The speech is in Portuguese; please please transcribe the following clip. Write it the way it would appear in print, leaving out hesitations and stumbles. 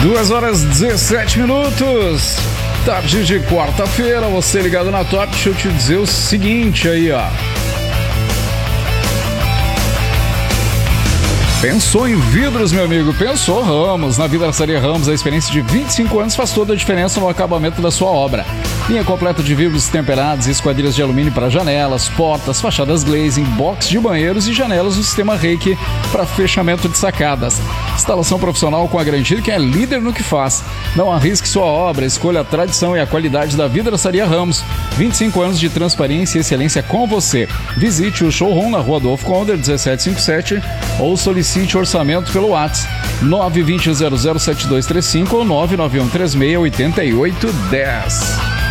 2h17. Tarde de quarta-feira, você ligado na Top. Deixa eu te dizer o seguinte aí, ó. Pensou em vidros, meu amigo? Pensou Ramos. Na Vidraçaria Ramos, a experiência de 25 anos faz toda a diferença no acabamento da sua obra. Linha completa de vidros temperados e esquadrias de alumínio para janelas, portas, fachadas glazing, box de banheiros e janelas do sistema Reiki para fechamento de sacadas. Instalação profissional com a garantia que é líder no que faz. Não arrisque sua obra, escolha a tradição e a qualidade da Vidraçaria Ramos. 25 anos de transparência e excelência com você. Visite o showroom na Rua Adolfo Conder, 1757, ou solicite orçamento pelo WhatsApp 920 007235 ou 991368810.